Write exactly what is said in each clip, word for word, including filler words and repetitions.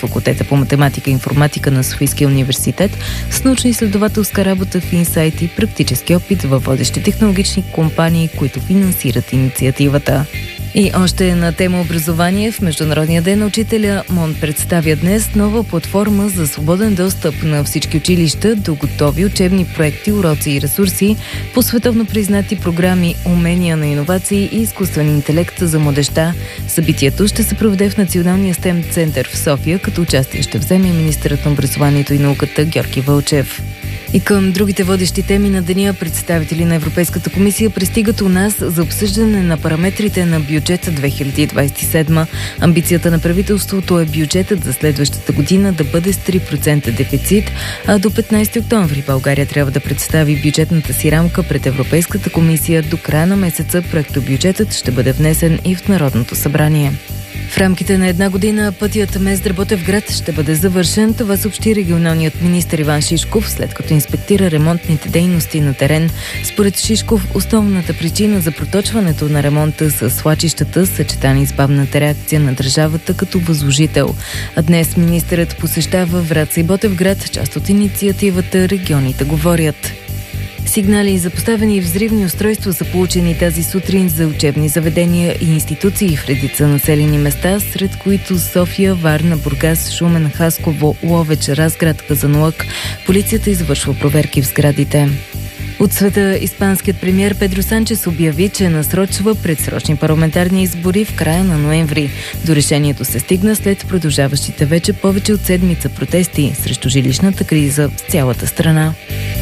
факултета по математика и информатика на Софийския университет, с научно-изследователска работа в инсайт и практически опит във водещи технологични компании, които финансират инициативата. И още на тема образование. В Международния ден на учителя МОН представя днес нова платформа за свободен достъп на всички училища до готови учебни проекти, уроци и ресурси по световно признати програми «Умения на иновации и изкуствен интелект за младежта». Събитието ще се проведе в Националния стем център в София, като участие ще вземе министърът на образованието и науката Георги Вълчев. И към другите водещи теми на деня, представители на Европейската комисия пристигат у нас за обсъждане на параметрите на бюджета две хиляди двадесет и седма. Амбицията на правителството е бюджетът за следващата година да бъде с три процента дефицит, а до петнайсети октомври България трябва да представи бюджетната си рамка пред Европейската комисия. До края на месеца проектобюджетът ще бъде внесен и в Народното събрание. В рамките на една година пътят Мездра-Ботевград ще бъде завършен. Това съобщи регионалният министър Иван Шишков, след като инспектира ремонтните дейности на терен. Според Шишков, основната причина за проточването на ремонта са свлачищата, съчетани с бавната реакция на държавата като възложител. А днес министърът посещава Враца и Ботевград, част от инициативата «Регионите говорят». Сигнали за поставени взривни устройства са получени тази сутрин за учебни заведения и институции в редица населени места, сред които София, Варна, Бургас, Шумен, Хасково, Ловеч, Разград, Казанлък. Полицията извършва проверки в сградите. От света, испанският премиер Педро Санчес обяви, че насрочва предсрочни парламентарни избори в края на ноември. До решението се стигна след продължаващите вече повече от седмица протести срещу жилищната криза в цялата страна.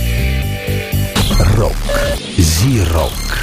Рок. Зи-рок.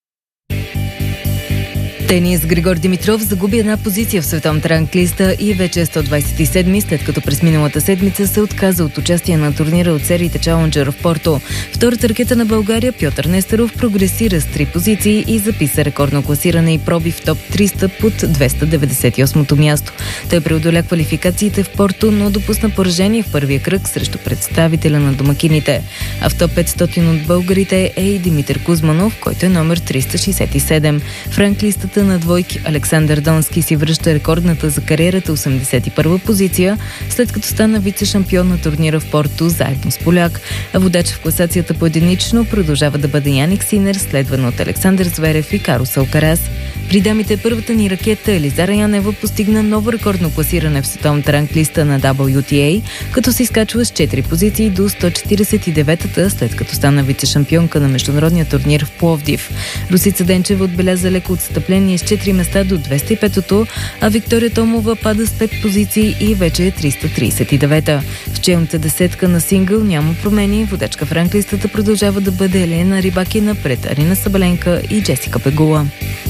Тенис. Григор Димитров загуби една позиция в световната ранглиста и вече е сто двадесет и седми, след като през миналата седмица се отказа от участие на турнира от сериите Challenger в Порто. Втората ракета на България Пьотър Нестеров прогресира с три позиции и записа рекордно класиране и проби в топ триста под двеста деветдесет и осмо място. Той преодоля квалификациите в Порто, но допусна поражение в първия кръг срещу представителя на домакините. А в топ петстотин от българите е и Димитър Кузманов, който е номер триста шейсет и седем. В ранглистата на двойки Александър Донски си връща рекордната за кариерата осемдесет и първа позиция, след като стана вице-шампион на турнира в Порто заедно с поляк. А водач в класацията по единично продължава да бъде Яник Синер, следван от Александър Зверев и Карус Алкарас. При дамите първата ни ракета Елизара Янева постигна ново рекордно класиране в световната ранглиста на дабъл ю ти ей, като се изкачва с четири позиции до сто четиридесет и девета, след като стана вице-шампионка на международния турнир в Пловдив. Русица Денчева отбеляза леко отстъпление с четири места до двеста и пето, а Виктория Томова пада с пет позиции и вече е триста тридесет и девета. В челната десетка на сингъл няма промени. Водачка в ранглистата продължава да бъде Елена Рибакина пред Арина Сабаленка и Джесика Пегула.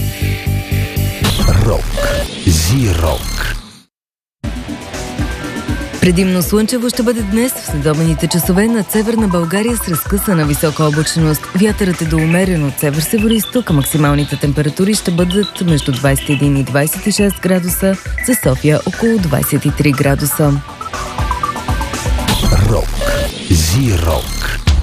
Рок. Зи-рок. Предимно слънчево ще бъде днес в следобедните часове над северна България с разкъсана висока облачност. Вятърът е до умерен от север-североизток, а максималните температури ще бъдат между двадесет и един и двадесет и шест градуса, за София около двадесет и три градуса. Рок. Зи-рок.